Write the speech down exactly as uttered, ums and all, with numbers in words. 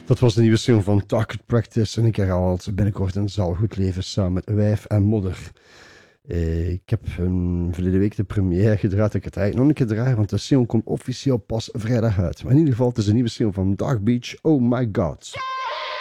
Dat was de nieuwe single van Target Practice en ik herhaal het binnenkort en zal goed leven samen met Wijf en Modder. Eh, ik heb um, verleden week de première gedraaid. Ik het eigenlijk nog een keer draaien, want de single komt officieel pas vrijdag uit. Maar in ieder geval, het is een nieuwe single van Dark Beach, Oh My God.